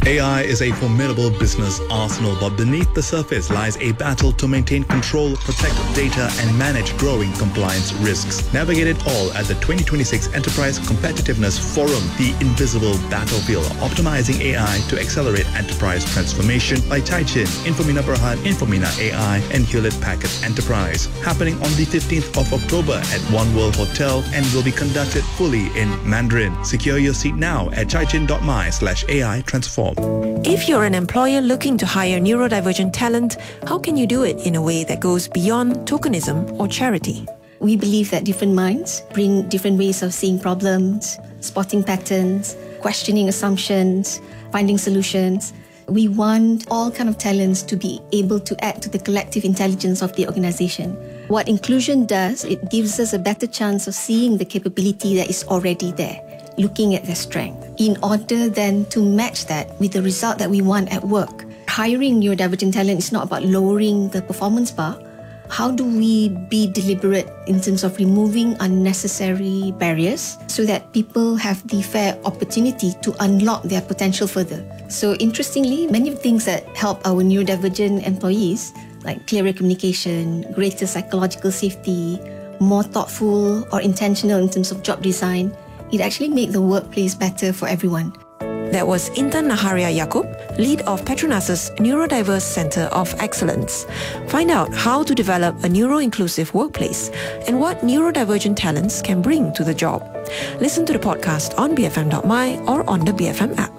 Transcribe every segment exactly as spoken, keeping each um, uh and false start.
A I is a formidable business arsenal, but beneath the surface lies a battle to maintain control, protect data, and manage growing compliance risks. Navigate it all at the twenty twenty-six Enterprise Competitiveness Forum, the invisible battlefield, optimizing A I to accelerate enterprise transformation by Caixin, Infomina Berhad, Infomina A I, and Hewlett Packard Enterprise. Happening on the fifteenth of October at One World Hotel and will be conducted fully in Mandarin. Secure your seat now at caixin.my slash AI transform. If you're an employer looking to hire neurodivergent talent, how can you do it in a way that goes beyond tokenism or charity? We believe that different minds bring different ways of seeing problems, spotting patterns, questioning assumptions, finding solutions. We want all kind of talents to be able to add to the collective intelligence of the organization. What inclusion does, it gives us a better chance of seeing the capability that is already there, looking at their strength, in order then to match that with the result that we want at work. Hiring neurodivergent talent is not about lowering the performance bar. How do we be deliberate in terms of removing unnecessary barriers so that people have the fair opportunity to unlock their potential further? So interestingly, many of the things that help our neurodivergent employees, like clearer communication, greater psychological safety, more thoughtful or intentional in terms of job design, it actually makes the workplace better for everyone. That was Intan Naharia Yaakob, lead of Petronas's Neurodiverse Centre of Excellence. Find out how to develop a neuro-inclusive workplace and what neurodivergent talents can bring to the job. Listen to the podcast on b f m dot m y or on the B F M app.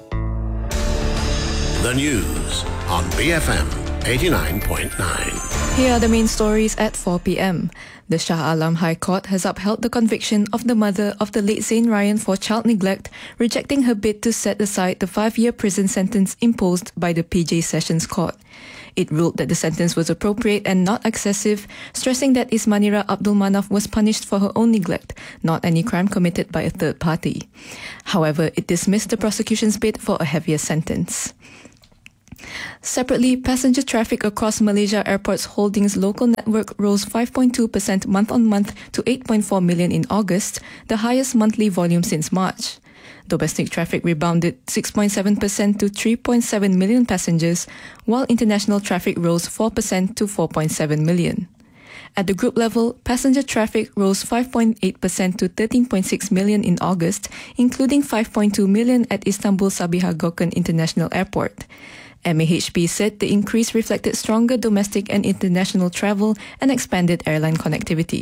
The news on B F M eighty-nine point nine. Here are the main stories at four p.m. The Shah Alam High Court has upheld the conviction of the mother of the late Zain Ryan for child neglect, rejecting her bid to set aside the five-year prison sentence imposed by the P J Sessions Court. It ruled that the sentence was appropriate and not excessive, stressing that Ismanira Abdul Manaf was punished for her own neglect, not any crime committed by a third party. However, it dismissed the prosecution's bid for a heavier sentence. Separately, passenger traffic across Malaysia Airports Holdings' local network rose five point two percent month-on-month to eight point four million in August, the highest monthly volume since March. Domestic traffic rebounded six point seven percent to three point seven million passengers, while international traffic rose four percent to four point seven million. At the group level, passenger traffic rose five point eight percent to thirteen point six million in August, including five point two million at Istanbul Sabiha Gökçen International Airport. M A H B said the increase reflected stronger domestic and international travel and expanded airline connectivity.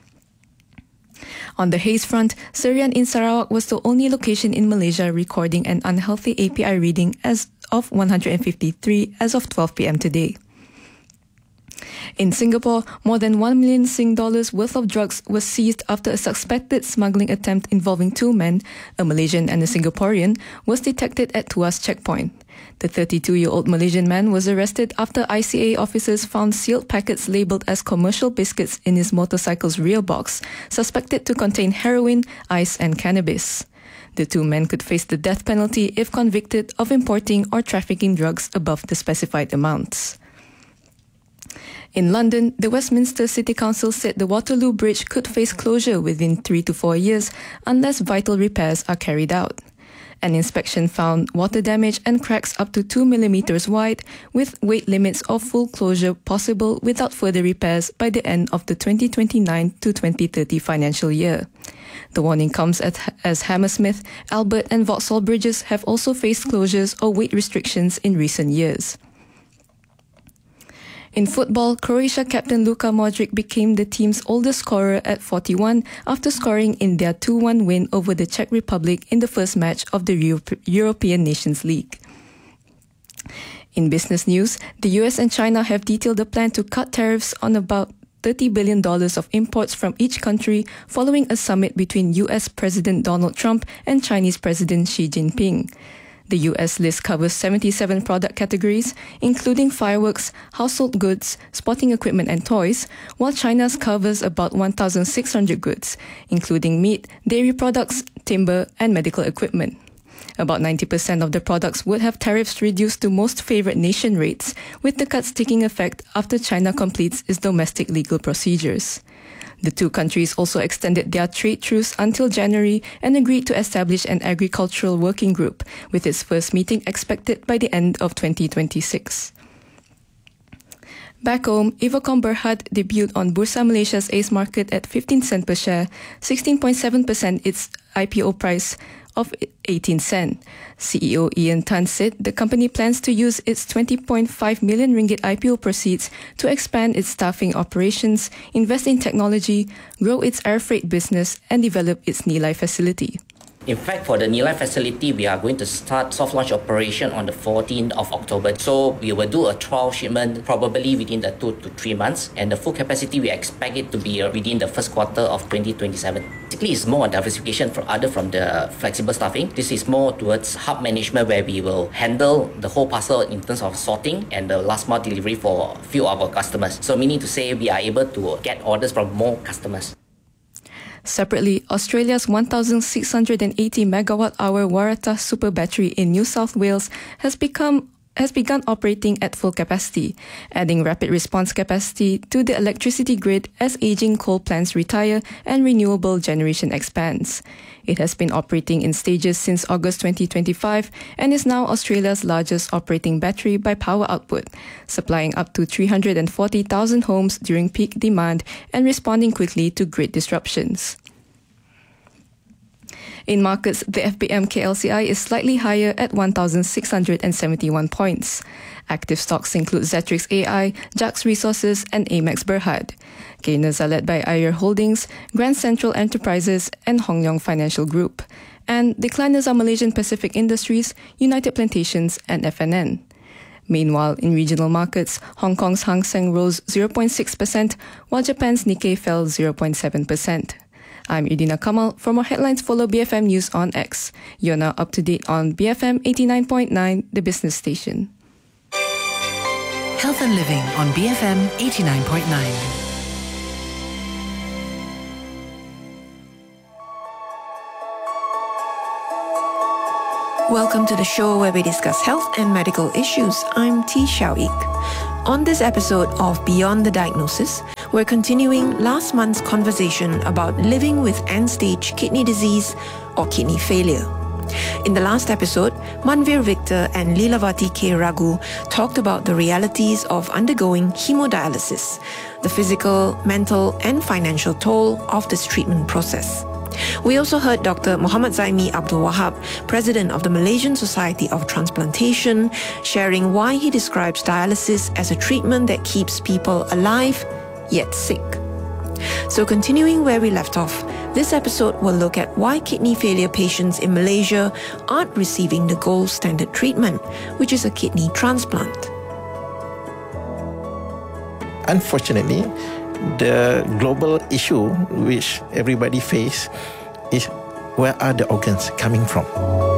On the haze front, Serian in Sarawak was the only location in Malaysia recording an unhealthy A P I reading as of one hundred fifty-three as of twelve p.m. today. In Singapore, more than one million Sing dollars worth of drugs was seized after a suspected smuggling attempt involving two men, a Malaysian and a Singaporean, was detected at Tuas checkpoint. The thirty-two-year-old Malaysian man was arrested after I C A officers found sealed packets labelled as commercial biscuits in his motorcycle's rear box, suspected to contain heroin, ice and cannabis. The two men could face the death penalty if convicted of importing or trafficking drugs above the specified amounts. In London, the Westminster City Council said the Waterloo Bridge could face closure within three to four years unless vital repairs are carried out. An inspection found water damage and cracks up to two millimeters wide, with weight limits of full closure possible without further repairs by the end of the twenty twenty-nine to twenty thirty financial year. The warning comes as, as Hammersmith, Albert and Vauxhall bridges have also faced closures or weight restrictions in recent years. In football, Croatia captain Luka Modric became the team's oldest scorer at forty-one after scoring in their two one win over the Czech Republic in the first match of the Europe- European Nations League. In business news, the U S and China have detailed a plan to cut tariffs on about thirty billion dollars of imports from each country following a summit between U S President Donald Trump and Chinese President Xi Jinping. The U S list covers seventy-seven product categories, including fireworks, household goods, sporting equipment and toys, while China's covers about one thousand six hundred goods, including meat, dairy products, timber, and medical equipment. About ninety percent of the products would have tariffs reduced to most favored nation rates, with the cuts taking effect after China completes its domestic legal procedures. The two countries also extended their trade truce until January and agreed to establish an agricultural working group, with its first meeting expected by the end of twenty twenty-six. Back home, Evocom Berhad debuted on Bursa Malaysia's A C E market at fifteen cents per share, sixteen point seven percent its I P O price of eighteen cents. C E O Ian Tan said the company plans to use its twenty point five million ringgit I P O proceeds to expand its staffing operations, invest in technology, grow its air freight business, and develop its Nilai facility. In fact, for the Nilai facility, we are going to start soft launch operation on the fourteenth of October. So we will do a trial shipment probably within the two to three months. And the full capacity, we expect it to be within the first quarter of twenty twenty-seven. Basically, it's more on diversification from other from the flexible staffing. This is more towards hub management where we will handle the whole parcel in terms of sorting and the last mile delivery for a few of our customers. So meaning to say we are able to get orders from more customers. Separately, Australia's one thousand six hundred eighty megawatt hour Waratah super battery in New South Wales has become has begun operating at full capacity, adding rapid response capacity to the electricity grid as aging coal plants retire and renewable generation expands. It has been operating in stages since August twenty twenty-five and is now Australia's largest operating battery by power output, supplying up to three hundred forty thousand homes during peak demand and responding quickly to grid disruptions. In markets, the F B M K L C I is slightly higher at one thousand six hundred seventy-one points. Active stocks include Zetrix A I, Jax Resources, and Amex Berhad. Gainers are led by Ayer Holdings, Grand Central Enterprises, and Hong Leong Financial Group. And decliners are Malaysian Pacific Industries, United Plantations, and F N N. Meanwhile, in regional markets, Hong Kong's Hang Seng rose zero point six percent, while Japan's Nikkei fell zero point seven percent. I'm Idina Kamal. For more headlines, follow B F M News on X. You're now up to date on B F M eighty-nine point nine, the business station. Health and Living on B F M eighty-nine point nine. Welcome to the show where we discuss health and medical issues. I'm T. Xiao-Ik. On this episode of Beyond the Diagnosis, we're continuing last month's conversation about living with end-stage kidney disease or kidney failure. In the last episode, Manvir Victor and Leelavati K. Raghu talked about the realities of undergoing hemodialysis, the physical, mental, and financial toll of this treatment process. We also heard Doctor Muhammad Zaimi Abdul Wahab, President of the Malaysian Society of Transplantation, sharing why he describes dialysis as a treatment that keeps people alive, yet sick. So continuing where we left off, this episode will look at why kidney failure patients in Malaysia aren't receiving the gold standard treatment, which is a kidney transplant. Unfortunately, the global issue which everybody face is where are the organs coming from?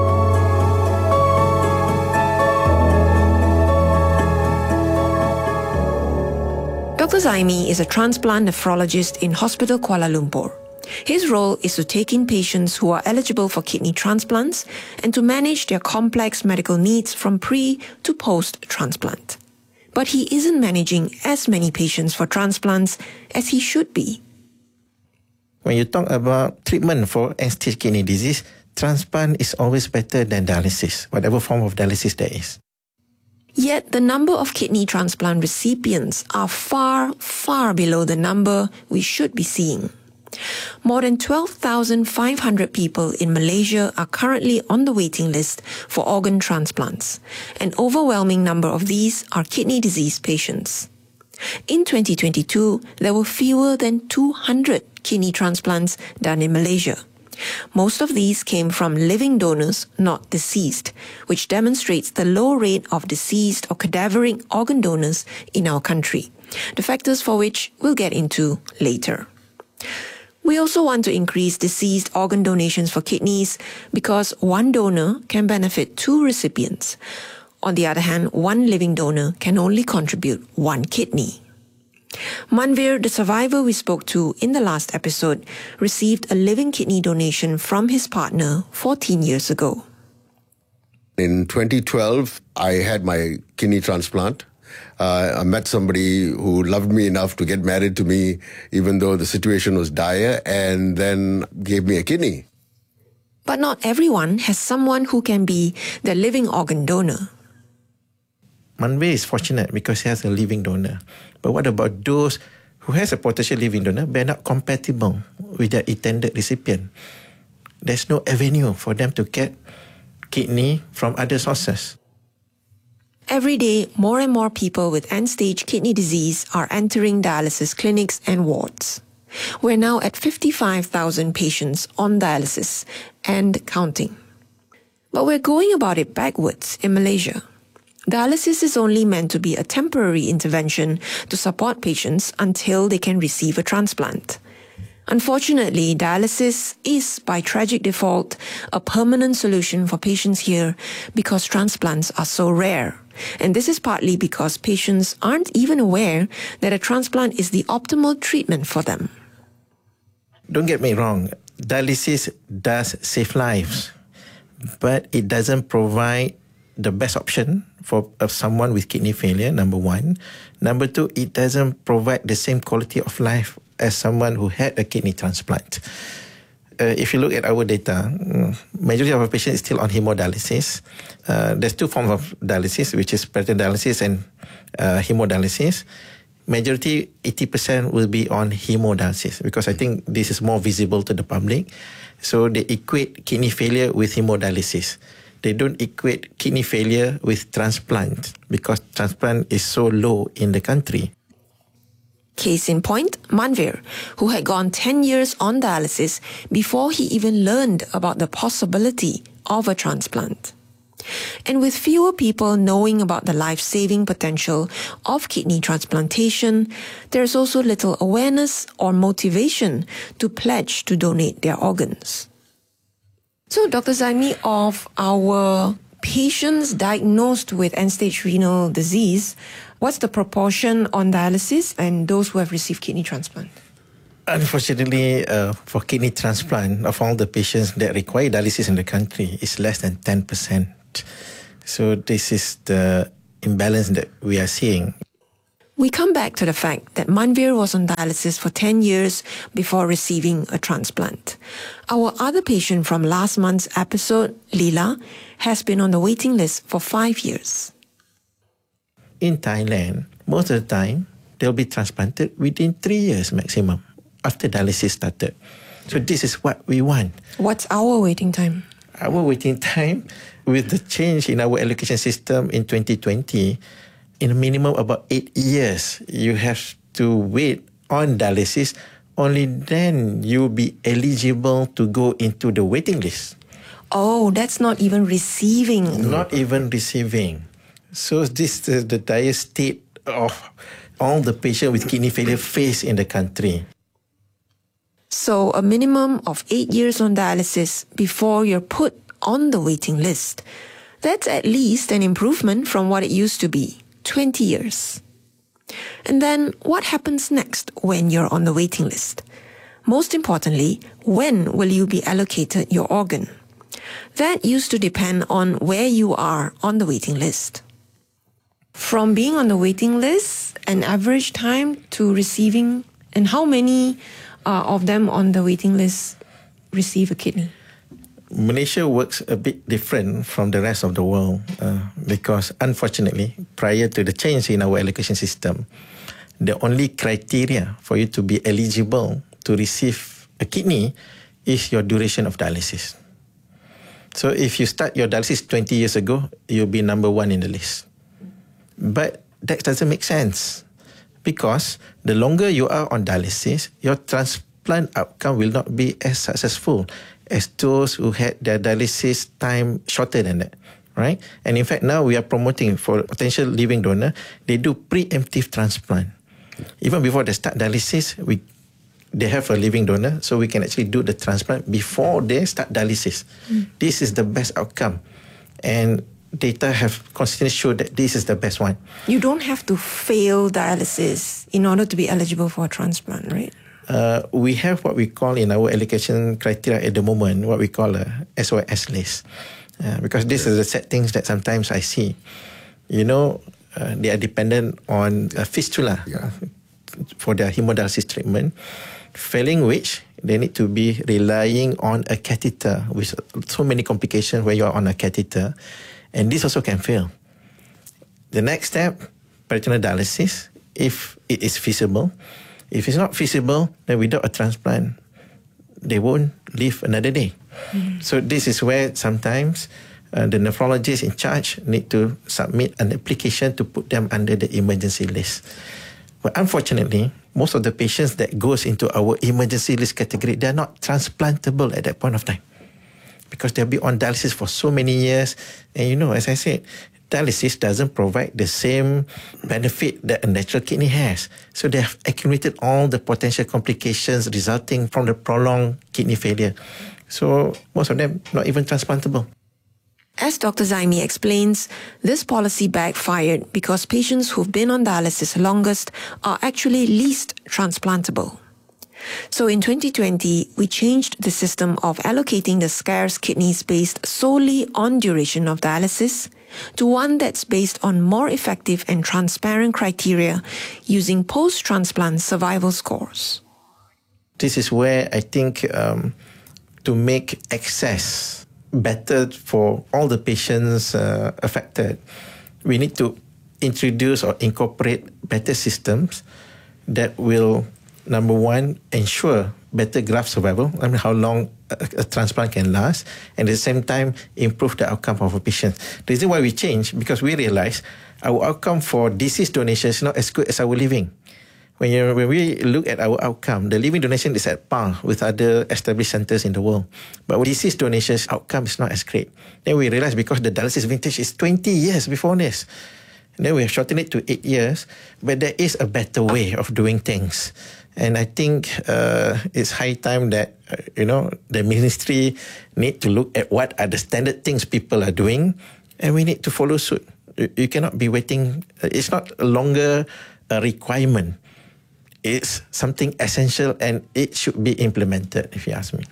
Doctor Zaimi is a transplant nephrologist in Hospital Kuala Lumpur. His role is to take in patients who are eligible for kidney transplants and to manage their complex medical needs from pre to post-transplant. But he isn't managing as many patients for transplants as he should be. When you talk about treatment for end-stage kidney disease, transplant is always better than dialysis, whatever form of dialysis there is. Yet the number of kidney transplant recipients are far, far below the number we should be seeing. More than twelve thousand five hundred people in Malaysia are currently on the waiting list for organ transplants. An overwhelming number of these are kidney disease patients. In twenty twenty-two, there were fewer than two hundred kidney transplants done in Malaysia. Most of these came from living donors, not deceased, which demonstrates the low rate of deceased or cadaveric organ donors in our country, the factors for which we'll get into later. We also want to increase deceased organ donations for kidneys because one donor can benefit two recipients. On the other hand, one living donor can only contribute one kidney. Manvir, the survivor we spoke to in the last episode, received a living kidney donation from his partner fourteen years ago. In twenty twelve, I had my kidney transplant. Uh, I met somebody who loved me enough to get married to me, even though the situation was dire, and then gave me a kidney. But not everyone has someone who can be the living organ donor. Manvir is fortunate because he has a living donor. But what about those who has a potential living donor but are not compatible with their intended recipient? There's no avenue for them to get kidney from other sources. Every day, more and more people with end-stage kidney disease are entering dialysis clinics and wards. We're now at fifty-five thousand patients on dialysis and counting. But we're going about it backwards in Malaysia. Dialysis is only meant to be a temporary intervention to support patients until they can receive a transplant. Unfortunately, dialysis is, by tragic default, a permanent solution for patients here because transplants are so rare. And this is partly because patients aren't even aware that a transplant is the optimal treatment for them. Don't get me wrong, dialysis does save lives, but it doesn't provide the best option for uh, someone with kidney failure, number one. Number two, it doesn't provide the same quality of life as someone who had a kidney transplant. Uh, if you look at our data, majority of our patients is still on hemodialysis. Uh, there's two forms of dialysis, which is peritoneal dialysis and uh, hemodialysis. Majority, eighty percent will be on hemodialysis because I think this is more visible to the public. So they equate kidney failure with hemodialysis. They don't equate kidney failure with transplant because transplant is so low in the country. Case in point, Manvir, who had gone ten years on dialysis before he even learned about the possibility of a transplant. And with fewer people knowing about the life-saving potential of kidney transplantation, there's also little awareness or motivation to pledge to donate their organs. So, Doctor Zaimi, of our patients diagnosed with end-stage renal disease, what's the proportion on dialysis and those who have received kidney transplant? Unfortunately, uh, for kidney transplant, of all the patients that require dialysis in the country, it's less than ten percent. So this is the imbalance that we are seeing. We come back to the fact that Manvir was on dialysis for ten years before receiving a transplant. Our other patient from last month's episode, Leela, has been on the waiting list for five years. In Thailand, most of the time, they'll be transplanted within three years maximum after dialysis started. So this is what we want. What's our waiting time? Our waiting time, with the change in our allocation system in twenty twenty, in a minimum about eight years, you have to wait on dialysis. Only then you'll be eligible to go into the waiting list. Oh, that's not even receiving. Not even receiving. So this is the dire state of all the patients with kidney failure face in the country. So a minimum of eight years on dialysis before you're put on the waiting list. That's at least an improvement from what it used to be, twenty years. And then what happens next when you're on the waiting list? Most importantly, when will you be allocated your organ? That used to depend on where you are on the waiting list. From being on the waiting list, an average time to receiving, and how many uh, of them on the waiting list receive a kidney? Malaysia works a bit different from the rest of the world uh, because unfortunately, prior to the change in our allocation system, the only criteria for you to be eligible to receive a kidney is your duration of dialysis. So if you start your dialysis twenty years ago, you'll be number one in the list. But that doesn't make sense because the longer you are on dialysis, your transplant outcome will not be as successful as those who had their dialysis time shorter than that, right? And in fact, now we are promoting for potential living donor, they do preemptive transplant. Even before they start dialysis, we they have a living donor, so we can actually do the transplant before they start dialysis. Mm. This is the best outcome. And data have consistently showed that this is the best one. You don't have to fail dialysis in order to be eligible for a transplant, right? Uh, we have what we call in our allocation criteria at the moment, what we call a S O S list. Uh, because this is the sad things that sometimes I see. You know, uh, they are dependent on a fistula Yeah. for their hemodialysis treatment, failing which they need to be relying on a catheter with so many complications where you are on a catheter, and this also can fail. The next step, peritoneal dialysis, if it is feasible. If it's not feasible, then without a transplant, they won't live another day. Mm. So this is where sometimes uh, the nephrologist in charge need to submit an application to put them under the emergency list. But unfortunately, most of the patients that goes into our emergency list category, they're not transplantable at that point of time because they'll be on dialysis for so many years. And you know, as I said, dialysis doesn't provide the same benefit that a natural kidney has. So they have accumulated all the potential complications resulting from the prolonged kidney failure. So most of them not even transplantable. As Doctor Zaimi explains, this policy backfired because patients who've been on dialysis longest are actually least transplantable. So in twenty twenty, we changed the system of allocating the scarce kidneys based solely on duration of dialysis to one that's based on more effective and transparent criteria using post-transplant survival scores. This is where I think um, to make access better for all the patients uh, affected, we need to introduce or incorporate better systems that will, number one, ensure better graft survival, I mean how long a, a transplant can last, and at the same time improve the outcome of a patient. The reason why we change, because we realize our outcome for deceased donation is not as good as our living. When, you, when we look at our outcome, the living donation is at par with other established centers in the world. But with deceased donations, outcome is not as great. Then we realize because the dialysis vintage is twenty years before this, and then we have shortened it to eight years, but there is a better way of doing things. And I think uh, it's high time that, uh, you know, the ministry need to look at what are the standard things people are doing, and we need to follow suit. You, you cannot be waiting. It's not longer a requirement. It's something essential and it should be implemented, if you ask me.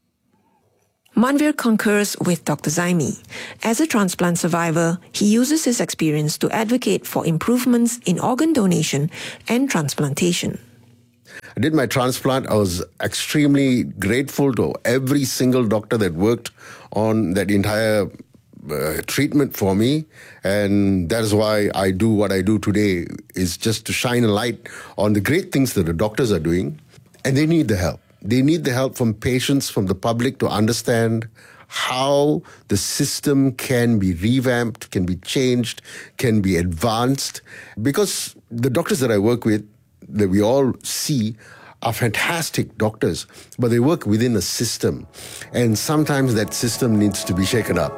Manvir concurs with Doctor Zaimi. As a transplant survivor, he uses his experience to advocate for improvements in organ donation and transplantation. I did my transplant. I was extremely grateful to every single doctor that worked on that entire uh, treatment for me. And that is why I do what I do today, is just to shine a light on the great things that the doctors are doing. And they need the help. They need the help from patients, from the public, to understand how the system can be revamped, can be changed, can be advanced. Because the doctors that I work with, that we all see, are fantastic doctors, but they work within a system. And sometimes that system needs to be shaken up.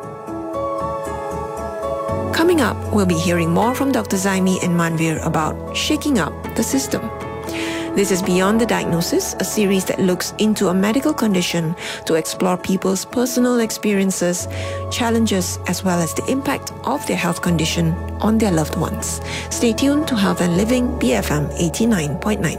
Coming up, we'll be hearing more from Doctor Zaimi and Manvir about shaking up the system. This is Beyond the Diagnosis, a series that looks into a medical condition to explore people's personal experiences, challenges, as well as the impact of their health condition on their loved ones. Stay tuned to Health and Living, B F M eighty-nine point nine.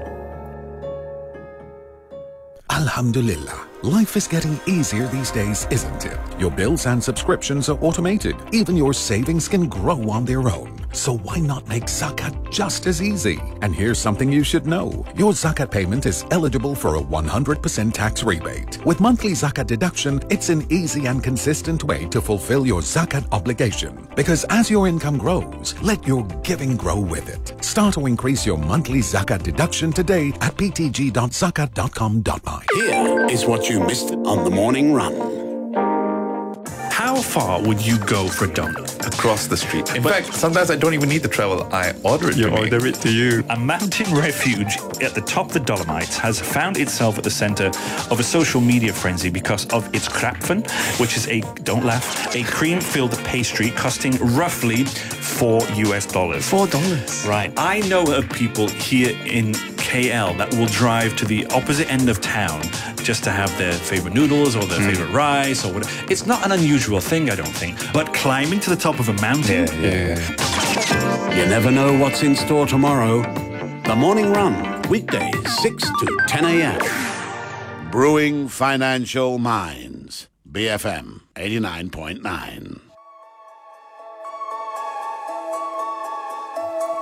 Alhamdulillah. Life is getting easier these days, isn't it? Your bills and subscriptions are automated. Even your savings can grow on their own. So why not make Zakat just as easy? And here's something you should know. Your Zakat payment is eligible for a one hundred percent tax rebate. With monthly Zakat deduction, it's an easy and consistent way to fulfill your Zakat obligation. Because as your income grows, let your giving grow with it. Start to increase your monthly Zakat deduction today at p t g dot zakat dot com dot my. Here is what you missed on the morning run. How far would you go for a donut? Across the street. In But- fact, sometimes I don't even need to travel. I order it You to me. order it to you. A mountain refuge at the top of the Dolomites has found itself at the center of a social media frenzy because of its krapfen, which is a, don't laugh, a cream-filled pastry costing roughly four U S dollars. Four dollars. Right. I know of people here in K L that will drive to the opposite end of town just to have their favorite noodles or their Mm. favorite rice or whatever. It's not an unusual thing, I don't think. But climbing to the top of a mountain, Yeah, yeah, yeah. You never know what's in store tomorrow. The Morning Run, weekdays six to ten a.m. Brewing Financial Minds, B F M eighty-nine point nine.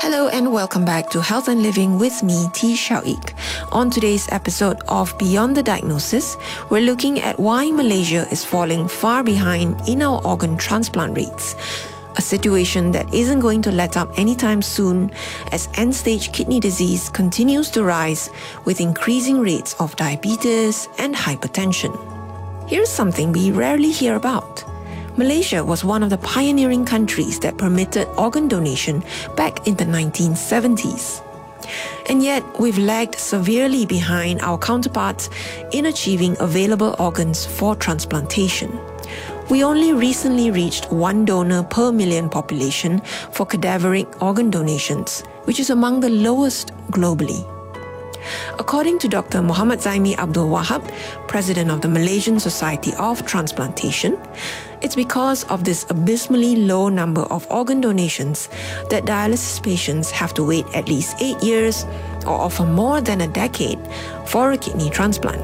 Hello and welcome back to Health and Living with me, T. Shao-ik. On today's episode of Beyond the Diagnosis, we're looking at why Malaysia is falling far behind in our organ transplant rates. A situation that isn't going to let up anytime soon as end-stage kidney disease continues to rise with increasing rates of diabetes and hypertension. Here's something we rarely hear about. Malaysia was one of the pioneering countries that permitted organ donation back in the nineteen seventies. And yet, we've lagged severely behind our counterparts in achieving available organs for transplantation. We only recently reached one donor per million population for cadaveric organ donations, which is among the lowest globally. According to Doctor Muhammad Zaimi Abdul Wahab, President of the Malaysian Society of Transplantation, it's because of this abysmally low number of organ donations that dialysis patients have to wait at least eight years or often more than a decade for a kidney transplant.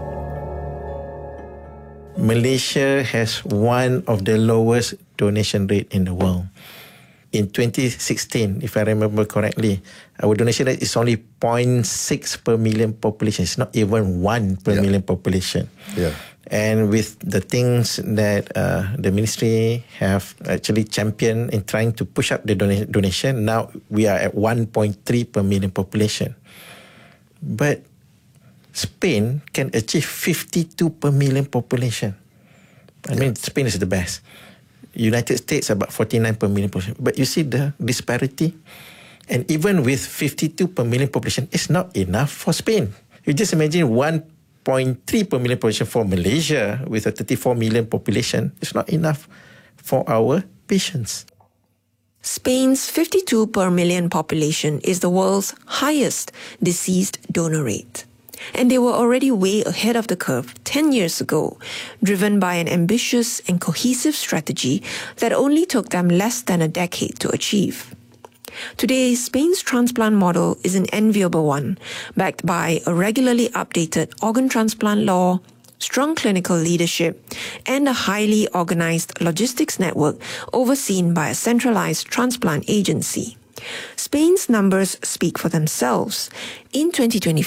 Malaysia has one of the lowest donation rate in the world. In twenty sixteen, if I remember correctly, our donation rate is only zero point six per million population. It's not even one per yeah. million population. Yeah. And with the things that uh, the ministry have actually championed in trying to push up the dona- donation, now we are at one point three per million population. But Spain can achieve fifty-two per million population. I yeah. mean, Spain is the best. United States about forty-nine per million population. But you see the disparity? And even with fifty-two per million population, it's not enough for Spain. You just imagine one point three per million population for Malaysia with a thirty-four million population. It's not enough for our patients. Spain's fifty-two per million population is the world's highest deceased donor rate. And they were already way ahead of the curve ten years ago, driven by an ambitious and cohesive strategy that only took them less than a decade to achieve. Today, Spain's transplant model is an enviable one, backed by a regularly updated organ transplant law, strong clinical leadership, and a highly organized logistics network overseen by a centralized transplant agency. Spain's numbers speak for themselves. In twenty twenty-four,